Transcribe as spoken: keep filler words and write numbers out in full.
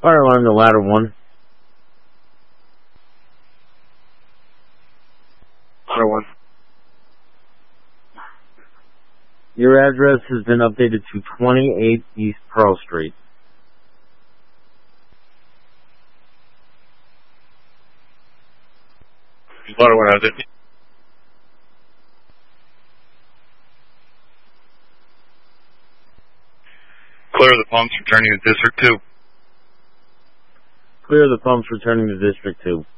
Fire alarm to ladder one. Ladder one. Your address has been updated to twenty-eight East Pearl Street. Ladder one, has it? Clear the pumps returning to District two. Clear the pumps returning to District two.